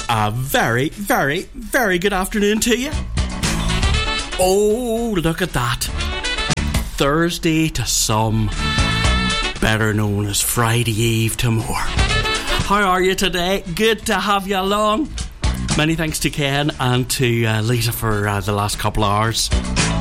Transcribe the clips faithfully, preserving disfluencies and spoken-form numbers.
A very, very, very good afternoon to you. Oh, look at that. Thursday to some, better known as Friday Eve to more. How are you today? Good to have you along. Many thanks to Ken and to uh, Lisa for uh, the last couple of hours.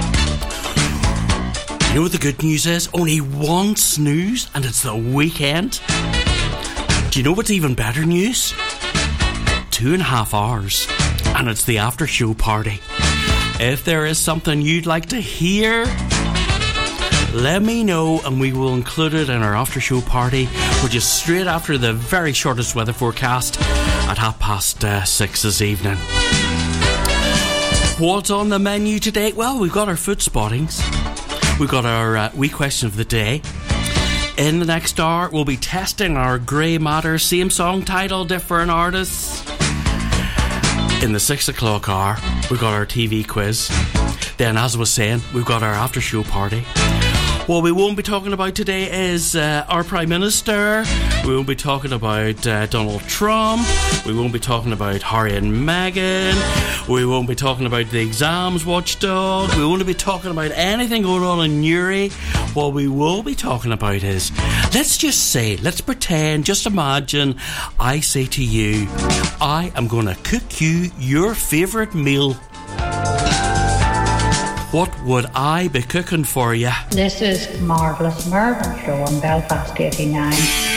You know what the good news is? Only one snooze and it's the weekend. Do you know what's even better news? Two and a half hours and it's the after show party. If there is something you'd like to hear, let me know and we will include it in our after show party, which is straight after the very shortest weather forecast at half past uh, six this evening. What's on the menu today? Well, we've got our food spottings. We've got our uh, wee question of the day. In the next hour, we'll be testing our Grey Matter, same song title, different artists. In the six o'clock hour, we've got our T V quiz. Then, as I was saying, we've got our after show party. What we won't be talking about today is uh, our Prime Minister. We won't be talking about uh, Donald Trump. We won't be talking about Harry and Meghan. We won't be talking about the exams watchdog. We won't be talking about anything going on in Newry. What we will be talking about is, let's just say, let's pretend, just imagine, I say to you, I am going to cook you your favourite meal. What would I be cooking for you? This is Marvellous Murder Show on Belfast eighty-nine.